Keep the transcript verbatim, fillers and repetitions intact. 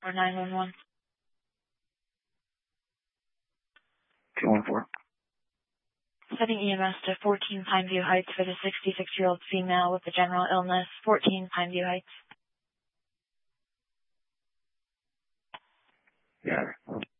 or nine one one. two one four. Setting E M S to fourteen Pineview Heights for the sixty-six-year-old female with a general illness. fourteen Pineview Heights. Yeah.